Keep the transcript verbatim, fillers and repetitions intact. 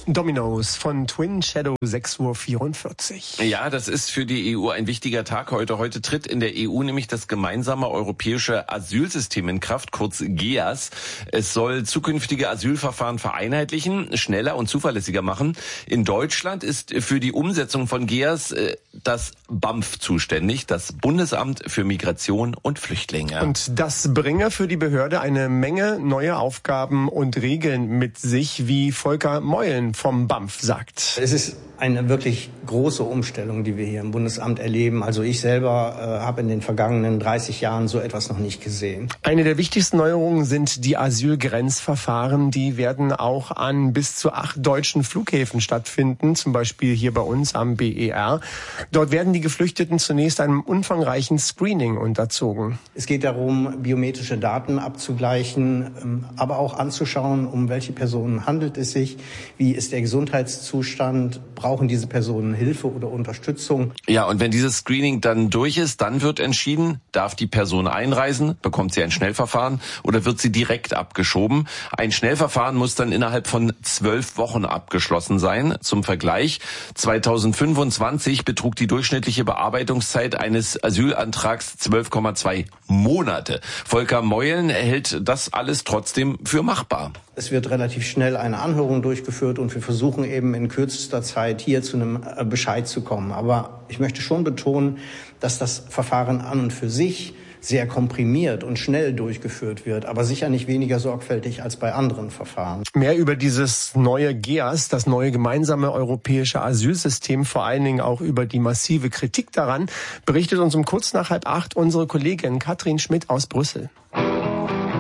Dominoes von Twin Shadow, sechs Uhr vierundvierzig. Ja, das ist für die E U ein wichtiger Tag heute. Heute tritt in der E U nämlich das gemeinsame europäische Asylsystem in Kraft, kurz G E A S. Es soll zukünftige Asylverfahren vereinheitlichen, schneller und zuverlässiger machen. In Deutschland ist für die Umsetzung von G E A S das B A M F zuständig, das Bundesamt für Migration und Flüchtlinge. Und das bringe für die Behörde eine Menge neue Aufgaben und Regeln mit sich, wie Volker Meulen vom B A M F sagt. Es ist eine wirklich große Umstellung, die wir hier im Bundesamt erleben. Also ich selber äh, habe in den vergangenen dreißig Jahren so etwas noch nicht gesehen. Eine der wichtigsten Neuerungen sind die Asylgrenzverfahren. Die werden auch an bis zu acht deutschen Flughäfen stattfinden, zum Beispiel hier bei uns am B E R. Dort werden die Geflüchteten zunächst einem umfangreichen Screening unterzogen. Es geht darum, biometrische Daten abzugleichen, ähm, aber auch anzuschauen, um welche Personen handelt es sich, wie ist der Gesundheitszustand, brauchen diese Personen Hilfe oder Unterstützung. Ja, und wenn dieses Screening dann durch ist, dann wird entschieden, darf die Person einreisen, bekommt sie ein Schnellverfahren oder wird sie direkt abgeschoben. Ein Schnellverfahren muss dann innerhalb von zwölf Wochen abgeschlossen sein. Zum Vergleich, zweitausendfünfundzwanzig betrug die durchschnittliche Bearbeitungszeit eines Asylantrags zwölf Komma zwei Monate. Volker Meulen hält das alles trotzdem für machbar. Es wird relativ schnell eine Anhörung durchgeführt und wir versuchen eben in kürzester Zeit hier zu einem Bescheid zu kommen. Aber ich möchte schon betonen, dass das Verfahren an und für sich sehr komprimiert und schnell durchgeführt wird, aber sicher nicht weniger sorgfältig als bei anderen Verfahren. Mehr über dieses neue G E A S, das neue gemeinsame europäische Asylsystem, vor allen Dingen auch über die massive Kritik daran, berichtet uns um kurz nach halb acht unsere Kollegin Katrin Schmidt aus Brüssel.